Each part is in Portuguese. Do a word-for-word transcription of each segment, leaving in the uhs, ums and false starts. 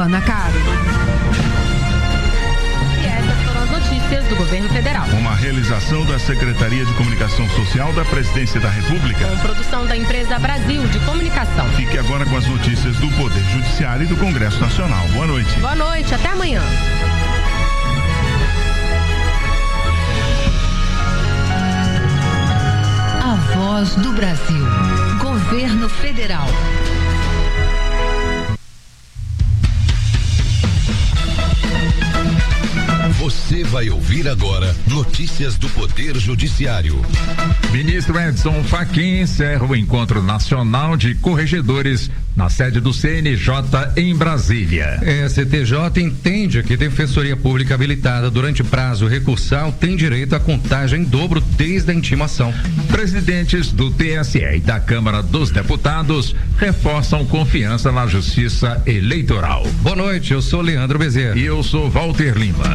Luana Caro. E essas foram as notícias do governo federal. Uma realização da Secretaria de Comunicação Social da Presidência da República. Com produção da empresa Brasil de Comunicação. Fique agora com as notícias do Poder Judiciário e do Congresso Nacional. Boa noite. Boa noite, até amanhã. A Voz do Brasil. Governo Federal. Você vai ouvir agora notícias do Poder Judiciário. Ministro Edson Fachin encerra o Encontro Nacional de Corregedores na sede do C N J em Brasília. S T J entende que Defensoria Pública habilitada durante prazo recursal tem direito à contagem em dobro desde a intimação. Presidentes do T S E e da Câmara dos Deputados reforçam confiança na Justiça Eleitoral. Boa noite, eu sou Leandro Bezerra. E eu sou Walter Lima.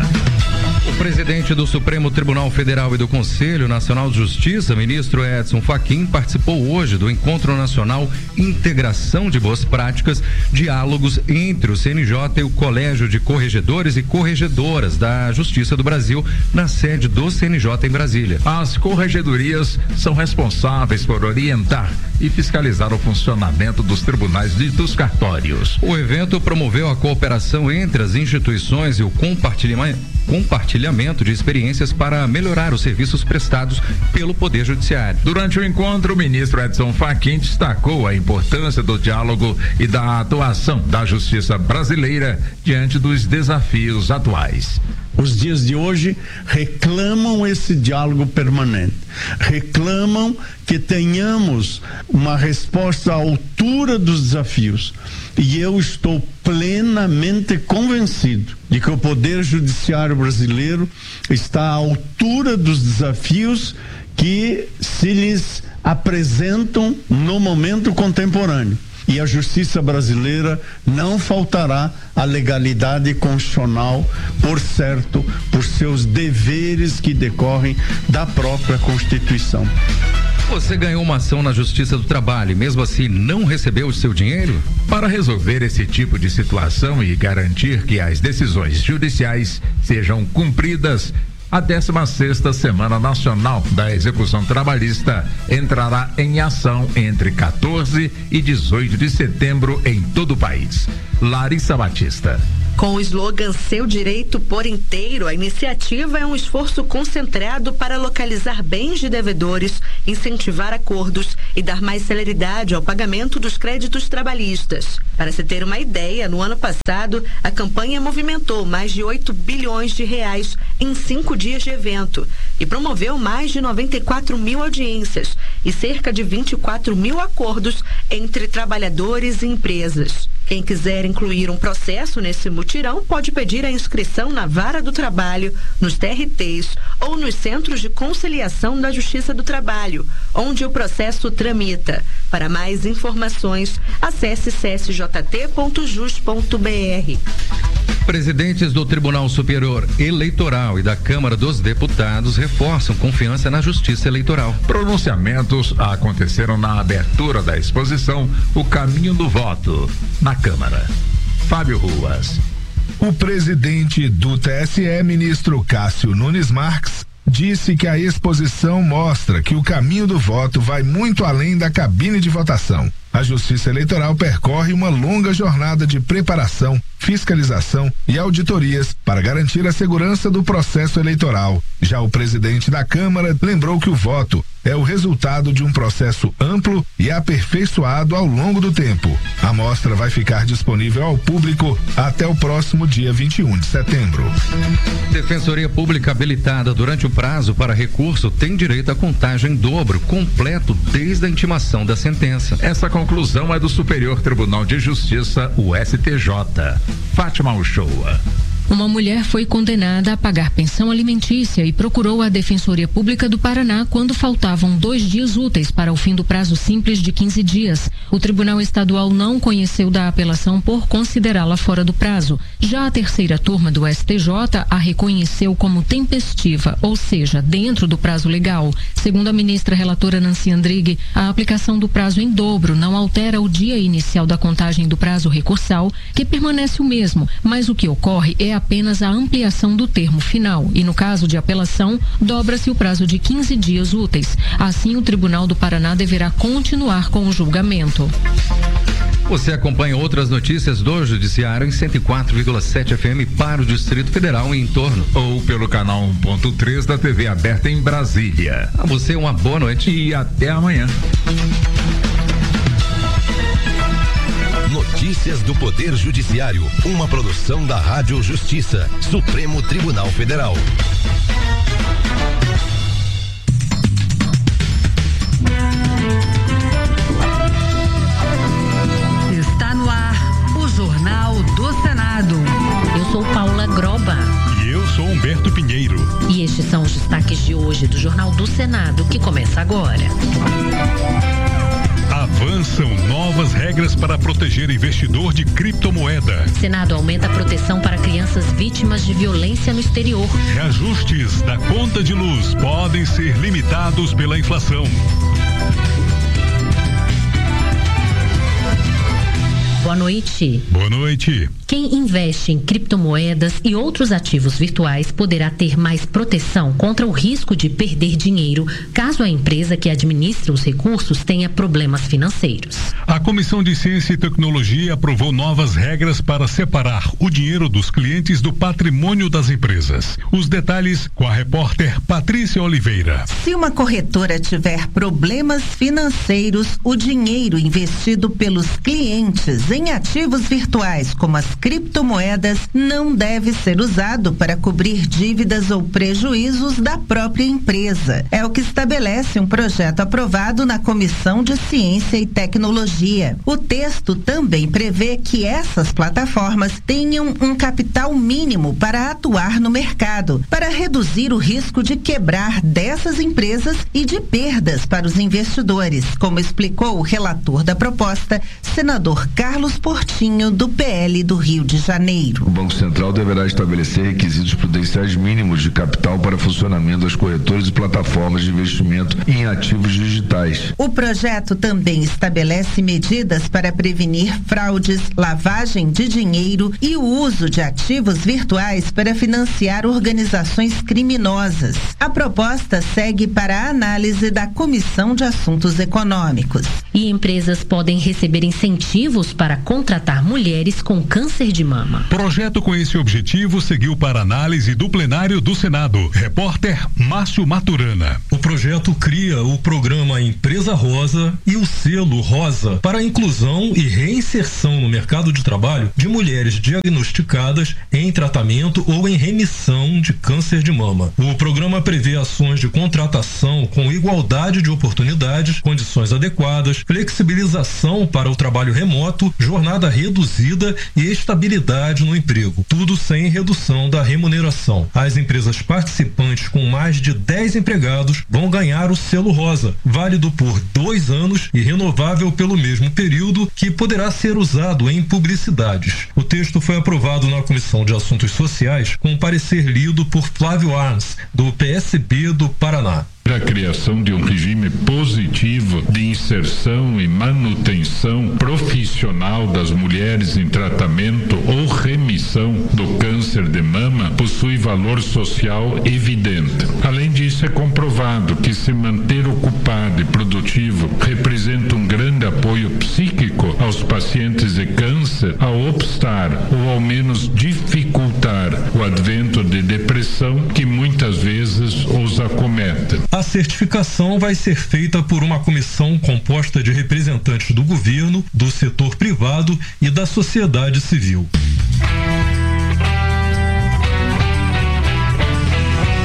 O presidente do Supremo Tribunal Federal e do Conselho Nacional de Justiça, ministro Edson Fachin, participou hoje do Encontro Nacional Integração de Boas Práticas, diálogos entre o C N J e o Colégio de Corregedores e Corregedoras da Justiça do Brasil, na sede do C N J em Brasília. As corregedorias são responsáveis por orientar e fiscalizar o funcionamento dos tribunais e dos cartórios. O evento promoveu a cooperação entre as instituições e o compartilhamento compartilhamento de experiências para melhorar os serviços prestados pelo Poder Judiciário. Durante o encontro, o ministro Edson Fachin destacou a importância do diálogo e da atuação da justiça brasileira diante dos desafios atuais. Os dias de hoje reclamam esse diálogo permanente, reclamam que tenhamos uma resposta à altura dos desafios. E eu estou plenamente convencido de que o Poder Judiciário brasileiro está à altura dos desafios que se lhes apresentam no momento contemporâneo. E a justiça brasileira não faltará à legalidade constitucional, por certo, por seus deveres que decorrem da própria Constituição. Você ganhou uma ação na Justiça do Trabalho e mesmo assim não recebeu o seu dinheiro? Para resolver esse tipo de situação e garantir que as decisões judiciais sejam cumpridas, a décima sexta Semana Nacional da Execução Trabalhista entrará em ação entre quatorze e dezoito de setembro em todo o país. Larissa Batista. Com o slogan Seu Direito por Inteiro, a iniciativa é um esforço concentrado para localizar bens de devedores, incentivar acordos e dar mais celeridade ao pagamento dos créditos trabalhistas. Para se ter uma ideia, no ano passado, a campanha movimentou mais de oito bilhões de reais em cinco dias de evento e promoveu mais de noventa e quatro mil audiências e cerca de vinte e quatro mil acordos entre trabalhadores e empresas. Quem quiser incluir um processo nesse mutirão pode pedir a inscrição na Vara do Trabalho, nos T R Ts ou nos Centros de Conciliação da Justiça do Trabalho, onde o processo tramita. Para mais informações, acesse c s j t ponto jus ponto b r. Presidentes do Tribunal Superior Eleitoral e da Câmara dos Deputados reforçam confiança na Justiça Eleitoral. Pronunciamentos aconteceram na abertura da exposição O Caminho do Voto, na Câmara. Fábio Ruas. O presidente do T S E, ministro Cássio Nunes Marques, disse que a exposição mostra que o caminho do voto vai muito além da cabine de votação. A Justiça Eleitoral percorre uma longa jornada de preparação, fiscalização e auditorias para garantir a segurança do processo eleitoral. Já o presidente da Câmara lembrou que o voto é o resultado de um processo amplo e aperfeiçoado ao longo do tempo. A mostra vai ficar disponível ao público até o próximo dia vinte e um de setembro. Defensoria Pública habilitada durante o prazo para recurso tem direito à contagem em dobro completo desde a intimação da sentença. Essa conclusão é do Superior Tribunal de Justiça, o S T J. Fátima Uchoa. Uma mulher foi condenada a pagar pensão alimentícia e procurou a Defensoria Pública do Paraná quando faltavam dois dias úteis para o fim do prazo simples de quinze dias. O Tribunal Estadual não conheceu da apelação por considerá-la fora do prazo. Já a terceira turma do S T J a reconheceu como tempestiva, ou seja, dentro do prazo legal. Segundo a ministra relatora Nancy Andrighi, a aplicação do prazo em dobro não altera o dia inicial da contagem do prazo recursal, que permanece o mesmo, mas o que ocorre é apenas a ampliação do termo final e, no caso de apelação, dobra-se o prazo de quinze dias úteis. Assim, o Tribunal do Paraná deverá continuar com o julgamento. Você acompanha outras notícias do Judiciário em cento e quatro vírgula sete F M para o Distrito Federal e em torno. Ou pelo canal um ponto três da T V aberta em Brasília. A você uma boa noite e até amanhã. Notícias do Poder Judiciário, uma produção da Rádio Justiça, Supremo Tribunal Federal. Está no ar o Jornal do Senado. Eu sou Paula Groba. E eu sou Humberto Pinheiro. E estes são os destaques de hoje do Jornal do Senado, que começa agora. Avançam novas regras para proteger investidor de criptomoeda. Senado aumenta a proteção para crianças vítimas de violência no exterior. Reajustes da conta de luz podem ser limitados pela inflação. Boa noite. Boa noite. Quem investe em criptomoedas e outros ativos virtuais poderá ter mais proteção contra o risco de perder dinheiro caso a empresa que administra os recursos tenha problemas financeiros. A Comissão de Ciência e Tecnologia aprovou novas regras para separar o dinheiro dos clientes do patrimônio das empresas. Os detalhes com a repórter Patrícia Oliveira. Se uma corretora tiver problemas financeiros, o dinheiro investido pelos clientes em ativos virtuais, como as criptomoedas, não deve ser usado para cobrir dívidas ou prejuízos da própria empresa. É o que estabelece um projeto aprovado na Comissão de Ciência e Tecnologia. O texto também prevê que essas plataformas tenham um capital mínimo para atuar no mercado, para reduzir o risco de quebrar dessas empresas e de perdas para os investidores, como explicou o relator da proposta, senador Carlos Portinho, do P L do Rio de Janeiro. O Banco Central deverá estabelecer requisitos prudenciais mínimos de capital para funcionamento das corretoras e plataformas de investimento em ativos digitais. O projeto também estabelece medidas para prevenir fraudes, lavagem de dinheiro e o uso de ativos virtuais para financiar organizações criminosas. A proposta segue para a análise da Comissão de Assuntos Econômicos. E empresas podem receber incentivos para contratar mulheres com câncer de mama. Projeto com esse objetivo seguiu para análise do plenário do Senado. Repórter Márcio Maturana. O projeto cria o programa Empresa Rosa e o selo Rosa para a inclusão e reinserção no mercado de trabalho de mulheres diagnosticadas em tratamento ou em remissão de câncer de mama. O programa prevê ações de contratação com igualdade de oportunidades, condições adequadas, flexibilização para o trabalho remoto, jornada reduzida e estabilidade no emprego, tudo sem redução da remuneração. As empresas participantes com mais de dez empregados vão ganhar o selo Rosa, válido por dois anos e renovável pelo mesmo período, que poderá ser usado em publicidades. O texto foi aprovado na Comissão de Assuntos Sociais com parecer lido por Flávio Arns, do P S B do Paraná. A criação de um regime positivo de inserção e manutenção profissional das mulheres em tratamento ou remissão do câncer de mama possui valor social evidente. Além disso, é comprovado que se manter ocupado e produtivo representa um grande apoio psíquico aos pacientes de câncer ao obstar ou ao menos dificultar o advento de depressão que muitas vezes os acomete. A certificação vai ser feita por uma comissão composta de representantes do governo, do setor privado e da sociedade civil. O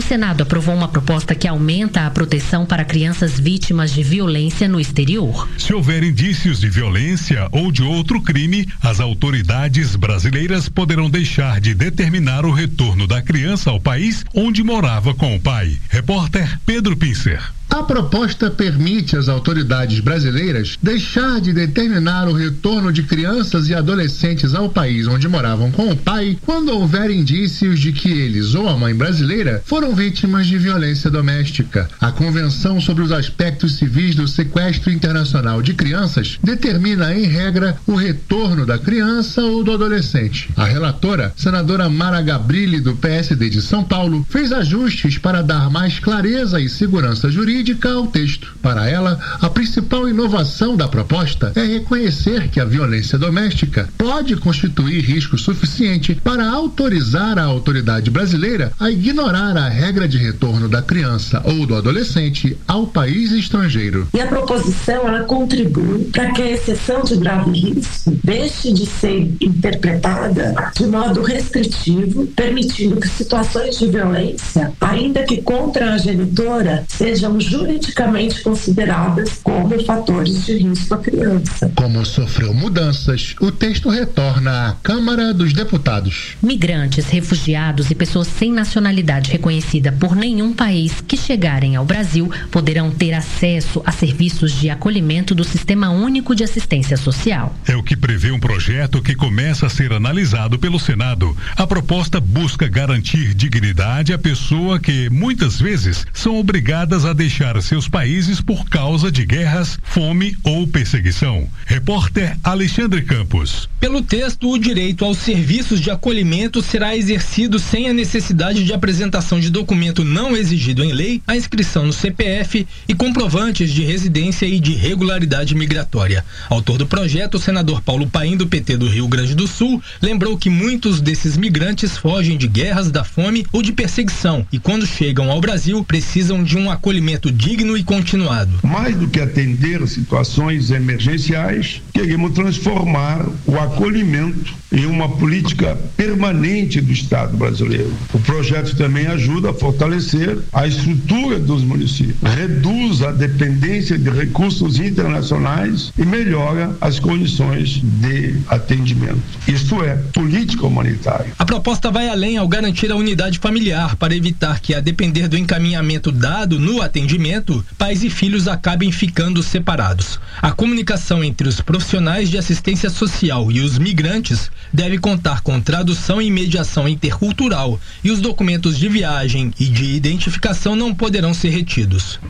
Senado aprovou uma proposta que aumenta a proteção para crianças vítimas de violência no exterior. Se houver indícios de violência ou de outro crime, as autoridades brasileiras poderão deixar de determinar o retorno da criança ao país onde morava com o pai. Repórter Pedro Pincer. A proposta permite às autoridades brasileiras deixar de determinar o retorno de crianças e adolescentes ao país onde moravam com o pai quando houver indícios de que eles ou a mãe brasileira foram vítimas de violência doméstica. A Convenção sobre os Aspectos Civis do Sequestro Internacional de Crianças determina, em regra, o retorno da criança ou do adolescente. A relatora, senadora Mara Gabrilli, do P S D de São Paulo, fez ajustes para dar mais clareza e segurança jurídica ao texto. Para ela, a principal inovação da proposta é reconhecer que a violência doméstica pode constituir risco suficiente para autorizar a autoridade brasileira a ignorar a regra de retorno da criança ou do adolescente ao país estrangeiro. E a proposição, ela contribui para que a exceção de grave risco deixe de ser interpretada de modo restritivo, permitindo que situações de violência, ainda que contra a genitora, sejam juridicamente consideradas como fatores de risco à criança. Como sofreu mudanças, o texto retorna à Câmara dos Deputados. Migrantes, refugiados e pessoas sem nacionalidade reconhecida por nenhum país que chegarem ao Brasil poderão ter acesso a serviços de acolhimento do Sistema Único de Assistência Social. É o que prevê um projeto que começa a ser analisado pelo Senado. A proposta busca garantir dignidade à pessoa que, muitas vezes, são obrigadas a deixar seus países por causa de guerras, fome ou perseguição. Repórter Alexandre Campos. Pelo texto, o direito aos serviços de acolhimento será exercido sem a necessidade de apresentação de documento não exigido em lei, a inscrição no C P F e comprovantes de residência e de regularidade migratória. Autor do projeto, o senador Paulo Paim, do P T do Rio Grande do Sul, lembrou que muitos desses migrantes fogem de guerras, da fome ou de perseguição e, quando chegam ao Brasil, precisam de um acolhimento digno e continuado. Mais do que atender situações emergenciais, queremos transformar o acolhimento em uma política permanente do Estado brasileiro. O projeto também ajuda a fortalecer a estrutura dos municípios, reduz a dependência de recursos internacionais e melhora as condições de atendimento. Isto é, política humanitária. A proposta vai além ao garantir a unidade familiar para evitar que, a depender do encaminhamento dado no atendimento, pais e filhos acabem ficando separados. A comunicação entre os profissionais de assistência social e os migrantes deve contar com tradução e mediação intercultural, e os documentos de viagem e de identificação não poderão ser retidos.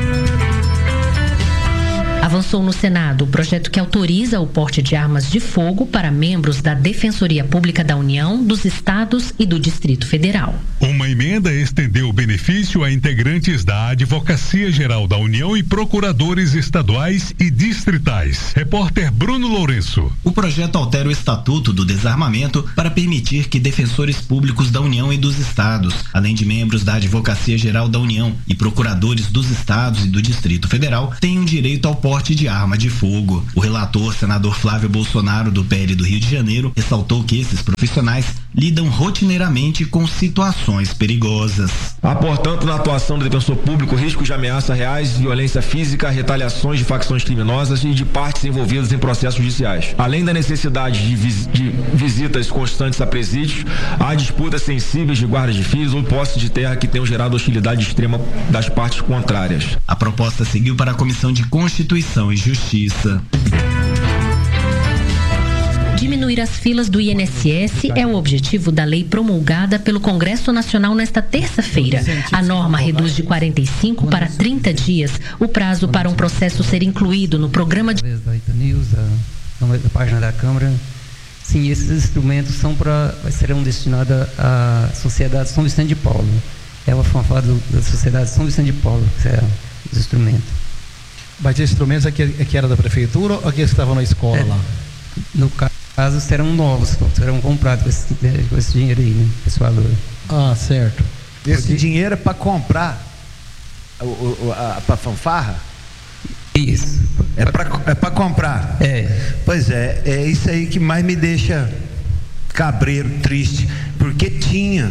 Avançou no Senado o projeto que autoriza o porte de armas de fogo para membros da Defensoria Pública da União, dos Estados e do Distrito Federal. Uma emenda estendeu o benefício a integrantes da Advocacia Geral da União e procuradores estaduais e distritais. Repórter Bruno Lourenço. O projeto altera o Estatuto do Desarmamento para permitir que defensores públicos da União e dos Estados, além de membros da Advocacia Geral da União e procuradores dos Estados e do Distrito Federal, tenham direito ao porte de arma de fogo. O relator, senador Flávio Bolsonaro, do P L do Rio de Janeiro, ressaltou que esses profissionais lidam rotineiramente com situações perigosas. Há, portanto, na atuação do defensor público riscos de ameaça reais, violência física, retaliações de facções criminosas e de partes envolvidas em processos judiciais. Além da necessidade de, vis de visitas constantes a presídios, há disputas sensíveis de guarda de filhos ou posse de terra que tenham gerado hostilidade extrema das partes contrárias. A proposta seguiu para a Comissão de Constituição e Justiça. Diminuir as filas do I N S S é o objetivo da lei promulgada pelo Congresso Nacional nesta terça-feira. A norma reduz de quarenta e cinco para trinta dias o prazo para um processo ser incluído no programa de... Da página da Câmara. Sim, esses instrumentos são para, serão destinados à Sociedade São Vicente de Paulo. Ela foi falar da Sociedade São Vicente de Paulo, que é os instrumentos. Mas esses instrumentos aqui, aqui era da prefeitura ou aqueles que estavam na escola é, lá? No caso, serão novos, serão comprados com esse, com esse dinheiro aí, né? Esse valor. Ah, certo. Esse Porque... dinheiro é para comprar para fanfarra? Isso. É para é para comprar? É. Pois é, é isso aí que mais me deixa cabreiro, triste, porque tinha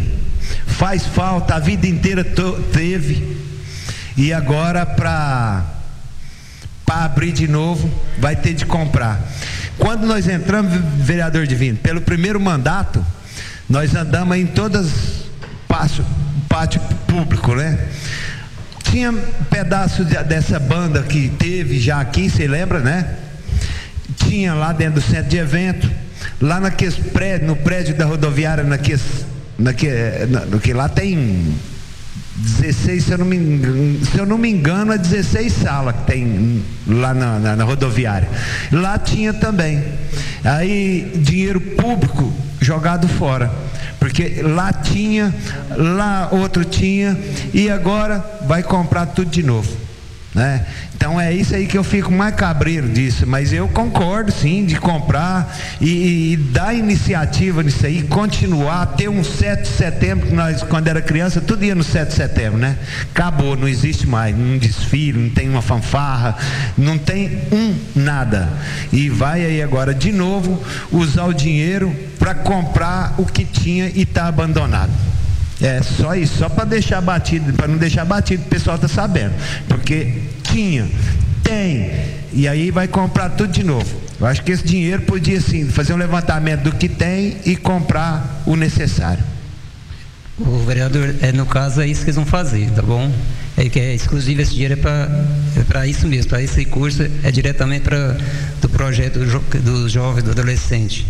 faz falta, a vida inteira teve, e agora para para abrir de novo vai ter de comprar. Quando nós entramos, vereador Divino, pelo primeiro mandato, nós andamos em todas pátio, pátio público, né? Tinha pedaço de, dessa banda que teve já aqui, você lembra, né? Tinha lá dentro do centro de evento, lá naqueles prédios, no prédio da rodoviária, naqueles, naquele, na, no que lá tem dezesseis, se eu não me engano, se eu não me engano é dezesseis salas que tem lá na, na, na rodoviária. Lá tinha também. Aí dinheiro público jogado fora, porque lá tinha, lá outro tinha, e agora vai comprar tudo de novo, né? Então é isso aí que eu fico mais cabreiro disso, mas eu concordo sim de comprar e, e dar iniciativa nisso aí, continuar, ter um sete de setembro, que nós quando era criança tudo ia no sete de setembro, né? Acabou, não existe mais, não desfile, não tem uma fanfarra, não tem um nada, e vai aí agora de novo usar o dinheiro para comprar o que tinha e está abandonado. É só isso, só para deixar batido, para não deixar batido, o pessoal tá sabendo, porque tinha, tem, e aí vai comprar tudo de novo. Eu acho que esse dinheiro podia sim fazer um levantamento do que tem e comprar o necessário. O vereador, é, no caso é isso que eles vão fazer, tá bom? É que é exclusivo, esse dinheiro é para é para isso mesmo, para esse recurso é diretamente para do projeto do, jo, do jovem, do adolescente.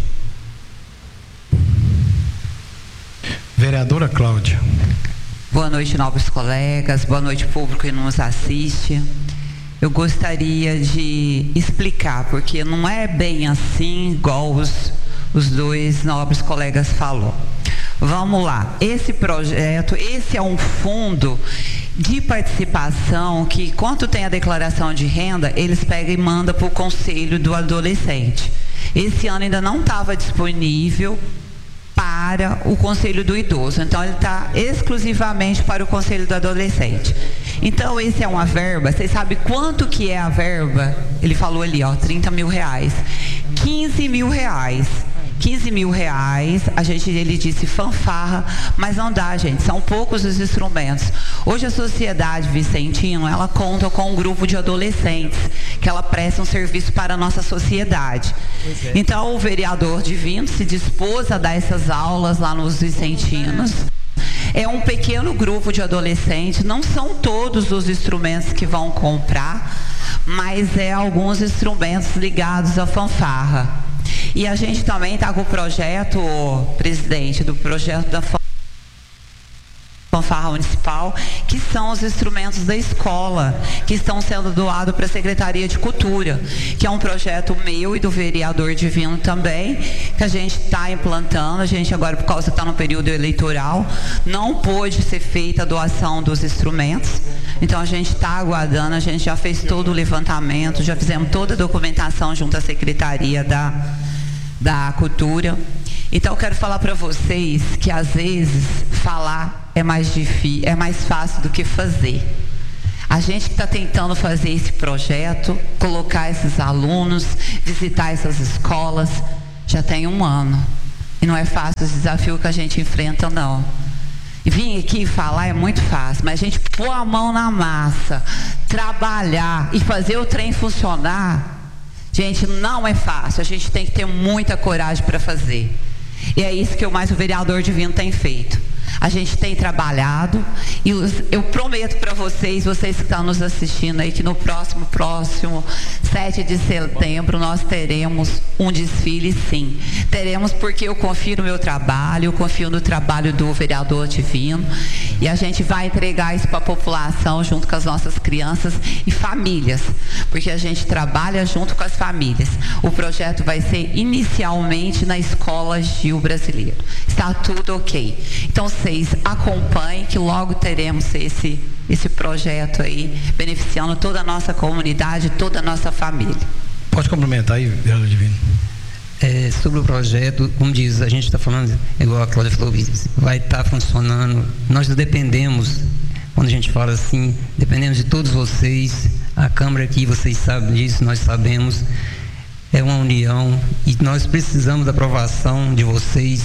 Vereadora Cláudia. Boa noite, nobres colegas, boa noite, público que nos assiste. Eu gostaria de explicar, porque não é bem assim, igual os, os dois nobres colegas falaram. Vamos lá, esse projeto, esse é um fundo de participação que, quando tem a declaração de renda, eles pegam e mandam para o Conselho do Adolescente. Esse ano ainda não estava disponível para o Conselho do Idoso, então ele está exclusivamente para o Conselho do Adolescente. Então esse é uma verba, vocês sabem quanto que é a verba? Ele falou ali, ó, trinta mil reais, quinze mil reais, quinze mil reais, a gente, ele disse fanfarra, mas não dá, gente, são poucos os instrumentos. Hoje a Sociedade Vicentino, ela conta com um grupo de adolescentes, que ela presta um serviço para a nossa sociedade. É. Então o vereador Divino se dispôs a dar essas aulas lá nos Vicentinos. É um pequeno grupo de adolescentes, não são todos os instrumentos que vão comprar, mas é alguns instrumentos ligados à fanfarra. E a gente também está com o projeto, presidente, do projeto da fanfarra municipal, que são os instrumentos da escola, que estão sendo doados para a Secretaria de Cultura, que é um projeto meu e do vereador Divino também, que a gente está implantando. A gente agora, por causa está no período eleitoral, não pôde ser feita a doação dos instrumentos, então a gente está aguardando, a gente já fez todo o levantamento, já fizemos toda a documentação junto à Secretaria da, da Cultura. Então eu quero falar para vocês que às vezes falar é mais difícil, é mais fácil do que fazer. A gente que está tentando fazer esse projeto, colocar esses alunos, visitar essas escolas, já tem um ano. E não é fácil o desafio que a gente enfrenta, não. E vir aqui falar é muito fácil, mas a gente pôr a mão na massa, trabalhar e fazer o trem funcionar, gente, não é fácil. A gente tem que ter muita coragem para fazer. E é isso que eu mais o vereador Divino tem feito. A gente tem trabalhado e eu prometo para vocês, vocês que estão nos assistindo aí, que no próximo, próximo sete de setembro nós teremos um desfile, sim. Teremos, porque eu confio no meu trabalho, eu confio no trabalho do vereador Divino, e a gente vai entregar isso para a população junto com as nossas crianças e famílias, porque a gente trabalha junto com as famílias. O projeto vai ser inicialmente na Escola Gil Brasileiro. Está tudo ok. Então vocês acompanhem, que logo teremos esse, esse projeto aí, beneficiando toda a nossa comunidade, toda a nossa família. Pode complementar aí, vereador Divino. É, sobre o projeto, como diz, a gente está falando, igual a Cláudia falou, vai estar tá funcionando. Nós dependemos, quando a gente fala assim, dependemos de todos vocês. A Câmara aqui, vocês sabem disso, nós sabemos. É uma união e nós precisamos da aprovação de vocês.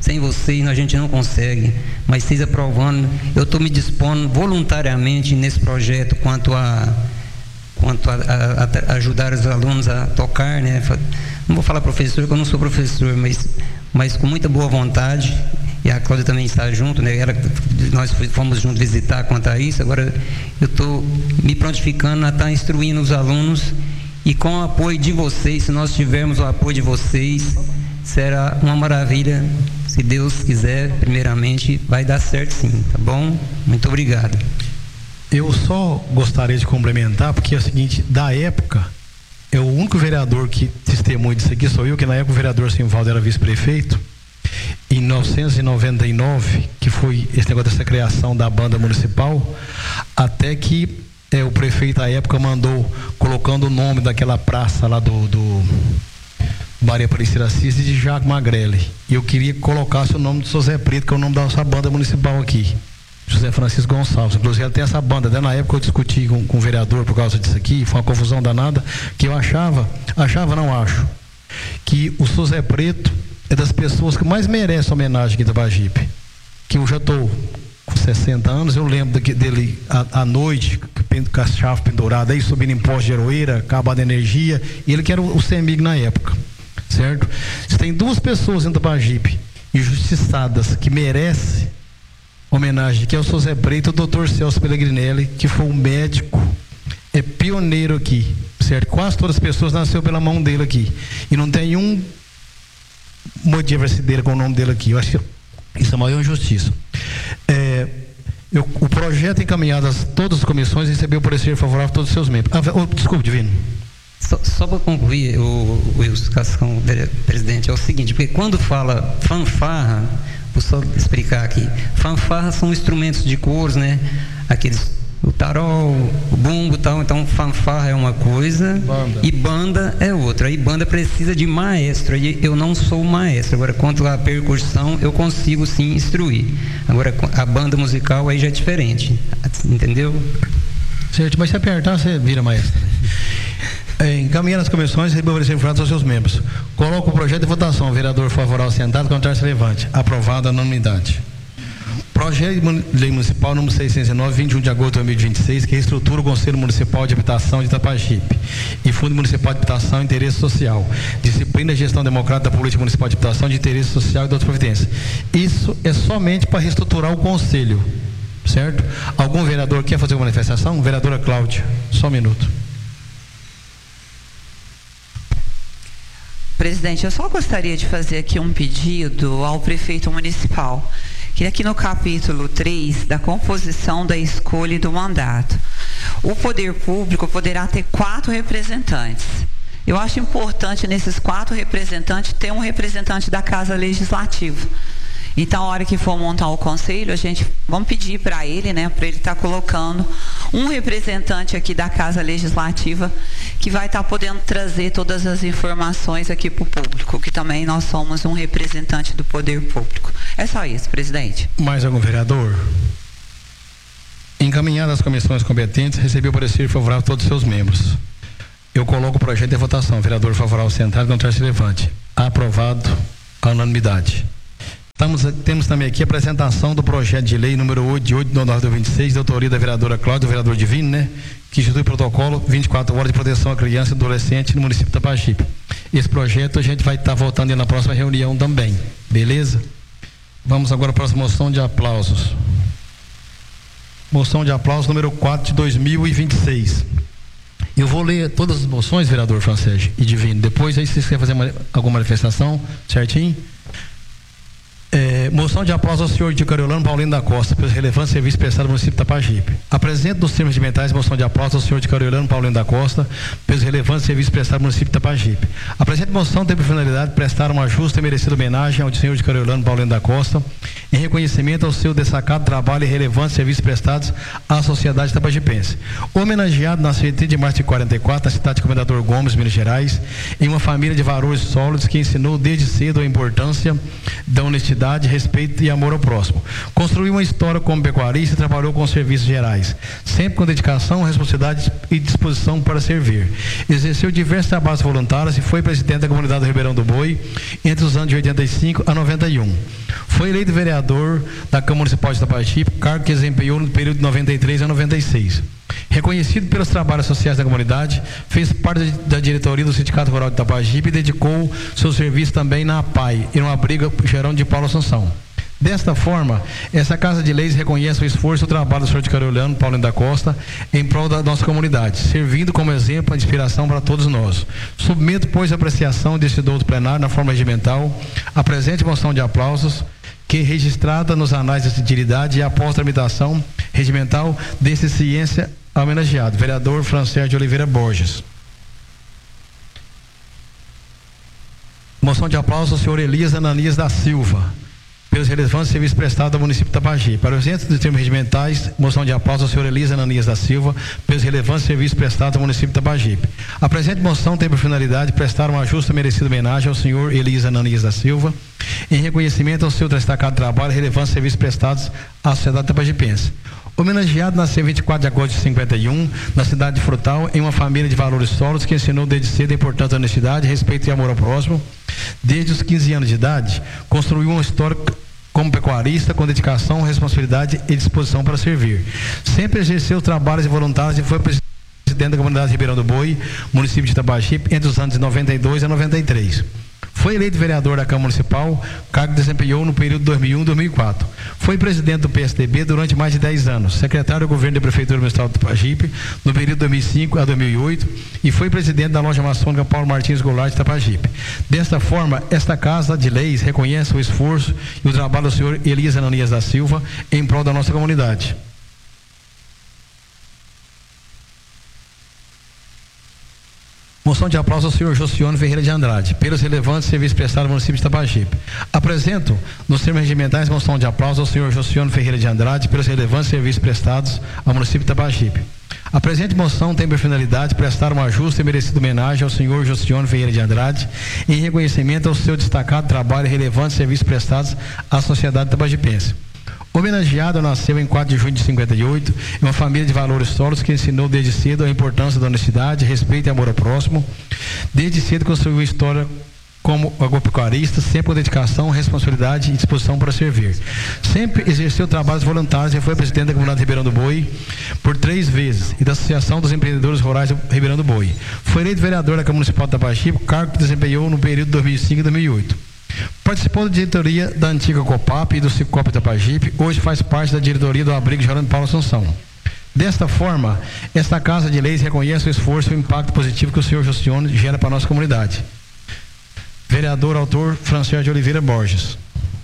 sem vocês a gente não consegue, mas vocês aprovando, eu estou me dispondo voluntariamente nesse projeto quanto a quanto a, a, a ajudar os alunos a tocar, né? Não vou falar professor, porque eu não sou professor, mas, mas com muita boa vontade, e a Cláudia também está junto, né? Ela, nós fomos juntos visitar quanto a isso. Agora eu estou me prontificando a estar instruindo os alunos, e com o apoio de vocês, se nós tivermos o apoio de vocês, será uma maravilha. Se Deus quiser, primeiramente, vai dar certo sim, tá bom? Muito obrigado. Eu só gostaria de complementar, porque é o seguinte, da época, é o único vereador que testemunha disso aqui sou eu, que na época o vereador Simvaldo era vice-prefeito, em mil novecentos e noventa e nove, que foi esse negócio dessa criação da banda municipal, até que é, o prefeito à época mandou, colocando o nome daquela praça lá do, do Maria Aparecida Assis, de Jacques Magrelli. E eu queria que colocasse o nome do seu Zé Preto, que é o nome da nossa banda municipal aqui, José Francisco Gonçalves. Inclusive ela tem essa banda, até na época eu discuti com, com o vereador por causa disso aqui, foi uma confusão danada, que eu achava, achava não acho, que o seu Zé Preto é das pessoas que mais merece homenagem aqui da Itapajipe. Que eu já estou com sessenta anos, eu lembro dele à, à noite, com a chave pendurada, aí subindo em poste de aroeira, acabada a energia, e ele que era o, o CEMIG na época, certo? Se tem duas pessoas em Itapajipe, injustiçadas, que merecem homenagem, que é o seu Zé Preto e o doutor Celso Pellegrinelli, que foi um médico, é pioneiro aqui, certo? Quase todas as pessoas nasceram pela mão dele aqui, e não tem um uma diversidade com o nome dele aqui. Eu acho que isso é a maior injustiça. É, eu, o projeto encaminhado a todas as comissões recebeu o parecer favorável de todos os seus membros. Ah, oh, desculpe, Divino. Só, só para concluir, o Wilson Cascão, presidente, é o seguinte, porque quando fala fanfarra, vou só explicar aqui, fanfarra são instrumentos de coros, né? Aqueles, o tarol, o bumbo e tal, então fanfarra é uma coisa, banda. E banda é outra. Aí banda precisa de maestro, aí eu não sou maestro. Agora, quanto à percussão, eu consigo sim instruir. Agora, a banda musical aí já é diferente, entendeu? Certo, mas se apertar, você vira maestro. É, encaminhando as comissões, recebeu o parecer favorável aos seus membros. Coloco o projeto de votação. Vereador favorável sentado, contrário se levante. Aprovado a unanimidade. Projeto de Lei Municipal número seiscentos e nove, vinte e um de agosto de dois mil e vinte e seis, que reestrutura o Conselho Municipal de Habitação de Itapajipe e Fundo Municipal de Habitação e Interesse Social, disciplina e gestão democrática da Política Municipal de Habitação de Interesse Social e de outras providências. Isso é somente para reestruturar o Conselho, certo? Algum vereador quer fazer uma manifestação? Vereadora Cláudia, só um minuto. Presidente, eu só gostaria de fazer aqui um pedido ao prefeito municipal, que aqui no capítulo três da composição da escolha e do mandato, o poder público poderá ter quatro representantes. Eu acho importante nesses quatro representantes ter um representante da Casa Legislativa. Então, a hora que for montar o conselho, a gente vamos pedir para ele, né, para ele estar tá colocando um representante aqui da Casa Legislativa que vai estar tá podendo trazer todas as informações aqui para o público, que também nós somos um representante do poder público. É só isso, presidente. Mais algum vereador? Encaminhado às comissões competentes, recebeu o parecer favorável a todos os seus membros. Eu coloco o projeto de votação. Vereador favorável sentado, contrário se levante. Aprovado a unanimidade. Estamos, temos também aqui a apresentação do projeto de lei número oito, de oito de nove de vinte e seis, de autoria da vereadora Cláudia, do vereador Divino, né? Que institui o protocolo vinte e quatro horas de proteção à criança e adolescente no município de Itapajipe. Esse projeto a gente vai estar votando na próxima reunião também, beleza? Vamos agora para a próxima moção de aplausos. Moção de aplausos número quatro de dois mil e vinte e seis. Eu vou ler todas as moções, vereador Francês e Divino. Depois aí, se vocês querem fazer uma, alguma manifestação, certinho? É, moção de aplauso ao senhor de Cariolano Paulino da Costa, pelo relevante serviço prestado no município de Itapajipe. Apresento nos termos regimentais moção de aplauso ao senhor de Cariolano Paulino da Costa, pelos relevantes serviços prestados no município de Itapajipe. Apresento moção tem por finalidade de prestar uma justa e merecida homenagem ao senhor de Cariolano Paulino da Costa, em reconhecimento ao seu destacado trabalho e relevantes serviços prestados à sociedade itapajipense. Homenageado na trinta de março de quarenta e quatro, na cidade de Comendador Gomes, Minas Gerais, em uma família de valores sólidos que ensinou desde cedo a importância da honestidade, respeito e amor ao próximo. Construiu uma história como pecuarista e trabalhou com serviços gerais, sempre com dedicação, responsabilidade e disposição para servir. Exerceu diversos trabalhos voluntários e foi presidente da comunidade do Ribeirão do Boi entre os anos de oitenta e cinco a noventa e um. Foi eleito vereador da Câmara Municipal de Itapajipe, cargo que desempenhou no período de noventa e três a noventa e seis. Reconhecido pelos trabalhos sociais da comunidade, fez parte da diretoria do Sindicato Rural de Itapajipe e dedicou seu serviço também na A P A I e no Abrigo Gerão de Paulo Assunção. Desta forma, essa Casa de Leis reconhece o esforço e o trabalho do senhor de Carolhano, Paulo da Costa, em prol da nossa comunidade, servindo como exemplo e inspiração para todos nós. Submeto, pois, a apreciação deste douto plenário na forma regimental, a presente moção de aplausos, que registrada nos anais de utilidade e após tramitação regimental desse ciência homenageado, vereador Francérgio de Oliveira Borges. Moção de aplausos ao senhor Elias Ananias da Silva, pelos relevantes serviços prestados ao município de Itapajipe. Para os entes dos termos regimentais, moção de aplauso ao senhor Elias Ananias da Silva, pelos relevantes serviços prestados ao município de Itapajipe. A presente moção tem por finalidade prestar uma justa e merecida homenagem ao senhor Elias Ananias da Silva, em reconhecimento ao seu destacado trabalho e relevantes serviços prestados à sociedade itapajipense. Homenageado nasceu vinte e quatro de agosto de cinquenta e um, na cidade de Frutal, em uma família de valores sólidos que ensinou desde cedo a importância da honestidade, respeito e amor ao próximo. Desde os quinze anos de idade, construiu uma história como pecuarista, com dedicação, responsabilidade e disposição para servir. Sempre exerceu trabalhos voluntários e foi presidente da comunidade Ribeirão do Boi, município de Itapajipe, entre os anos de noventa e dois a noventa e três. Foi eleito vereador da Câmara Municipal, cargo que desempenhou no período de dois mil e um a dois mil e quatro. Foi presidente do P S D B durante mais de dez anos, secretário do governo da Prefeitura Municipal de Itapajipe no período de dois mil e cinco a dois mil e oito e foi presidente da loja maçônica Paulo Martins Goulart de Itapajipe. Desta forma, esta Casa de Leis reconhece o esforço e o trabalho do senhor Elias Ananias da Silva em prol da nossa comunidade. Moção de aplauso ao senhor Josione Ferreira de Andrade, pelos relevantes serviços prestados ao município de Itapajipe. Apresento, nos termos regimentais, moção de aplauso ao senhor Josione Ferreira de Andrade, pelos relevantes serviços prestados ao município de Itapajipe. A presente moção tem por finalidade prestar uma justa e merecida homenagem ao senhor Josione Ferreira de Andrade, em reconhecimento ao seu destacado trabalho e relevantes serviços prestados à sociedade itapajipense. Homenageado, nasceu em quatro de junho de cinquenta e oito, em uma família de valores sólidos que ensinou desde cedo a importância da honestidade, respeito e amor ao próximo. Desde cedo construiu história como agropecuarista, sempre com dedicação, responsabilidade e disposição para servir. Sempre exerceu trabalhos voluntários e foi presidente da comunidade Ribeirão do Boi por três vezes e da Associação dos Empreendedores Rurais do Ribeirão do Boi. Foi eleito vereador da Câmara Municipal de Itapajipe, cargo que desempenhou no período de dois mil e cinco a dois mil e oito. Participou da diretoria da antiga Copap e do Cicop Itapajipe, hoje faz parte da diretoria do Abrigo Gerão de Paulo Assunção. Desta forma, esta Casa de Leis reconhece o esforço e o impacto positivo que o senhor Josione gera para a nossa comunidade. Vereador autor Francérgio de Oliveira Borges.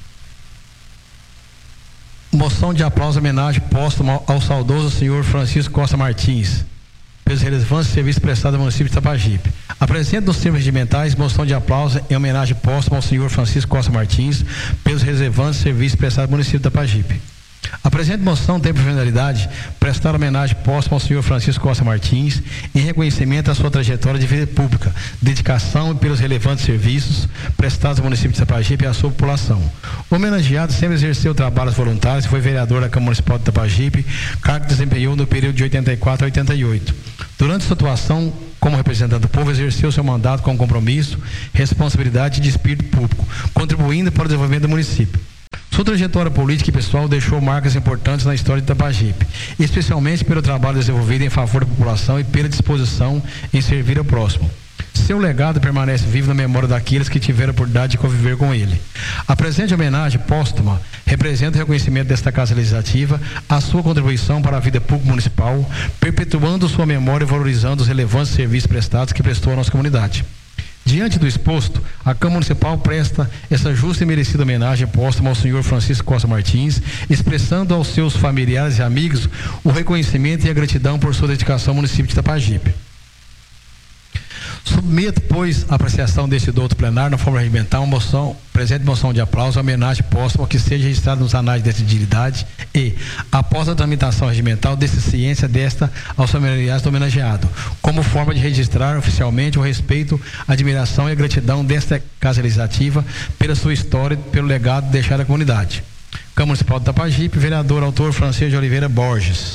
Moção de aplauso e homenagem póstuma ao saudoso senhor Francisco Costa Martins, pelos relevantes serviços prestados ao município de Itapajipe. Apresento nos termos regimentais moção de aplauso em homenagem póstuma ao senhor Francisco Costa Martins pelos relevantes serviços prestados ao município de Itapajipe. A presente moção tem por finalidade prestar homenagem póstuma ao senhor Francisco Costa Martins em reconhecimento à sua trajetória de vida pública, dedicação e pelos relevantes serviços prestados ao município de Itapajipe e à sua população. O homenageado sempre exerceu trabalhos voluntários e foi vereador da Câmara Municipal de Itapajipe, cargo que desempenhou no período de oitenta e quatro a oitenta e oito. Durante sua atuação como representante do povo, exerceu seu mandato com compromisso, responsabilidade e de espírito público, contribuindo para o desenvolvimento do município. Sua trajetória política e pessoal deixou marcas importantes na história de Itapajipe, especialmente pelo trabalho desenvolvido em favor da população e pela disposição em servir ao próximo. Seu legado permanece vivo na memória daqueles que tiveram a oportunidade de conviver com ele. A presente homenagem póstuma representa o reconhecimento desta Casa Legislativa, a sua contribuição para a vida pública municipal, perpetuando sua memória e valorizando os relevantes serviços prestados que prestou à nossa comunidade. Diante do exposto, a Câmara Municipal presta essa justa e merecida homenagem póstuma ao senhor Francisco Costa Martins, expressando aos seus familiares e amigos o reconhecimento e a gratidão por sua dedicação ao município de Itapajipe. Submeto, pois, a apreciação deste douto plenário na forma regimental, uma moção, presente moção de aplauso, homenagem póstuma que seja registrada nos anais desta dignidade e, após a tramitação regimental, desse ciência desta aos familiares do homenageado, como forma de registrar oficialmente o respeito, a admiração e a gratidão desta Casa Legislativa pela sua história e pelo legado deixado à comunidade. Câmara Municipal de Itapajipe, vereador autor Francérgio de Oliveira Borges.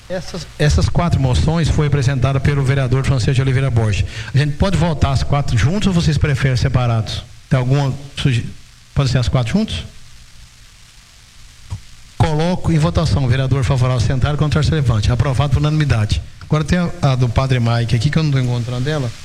Essas, essas quatro moções foi apresentada pelo vereador Francisco de Oliveira Borges. A gente pode votar as quatro juntos ou vocês preferem separados? Tem alguma sugestão? Pode ser as quatro juntos? Coloco em votação. Vereador favorável sentado, contrário se levante. Aprovado por unanimidade. Agora tem a, a do Padre Mike aqui, que eu não estou encontrando ela.